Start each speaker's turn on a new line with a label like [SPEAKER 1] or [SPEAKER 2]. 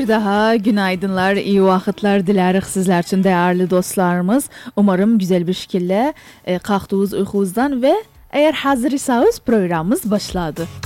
[SPEAKER 1] Bir daha günaydınlar, iyi vakitler dileriz sizler için değerli dostlarımız. Umarım güzel bir şekilde kalktığınız uykunuzdan ve eğer hazırsanız programımız başladı.